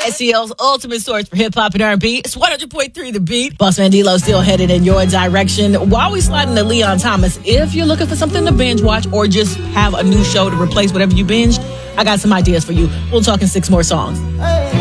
SEL's ultimate source for hip-hop and R&B. It's 100.3 The Beat. Boss Man D-Lo still headed in your direction. While we sliding to Leon Thomas, if you're looking for something to binge watch or just have a new show to replace whatever you binged, I got some ideas for you. We'll talk in 6 more songs.